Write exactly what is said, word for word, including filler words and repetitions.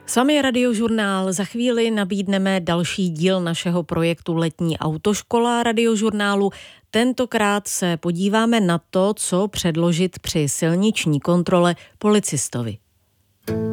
S vámi je Radiožurnál. Za chvíli nabídneme další díl našeho projektu Letní autoškola Radiožurnálu. Tentokrát se podíváme na to, co předložit při silniční kontrole policistovi.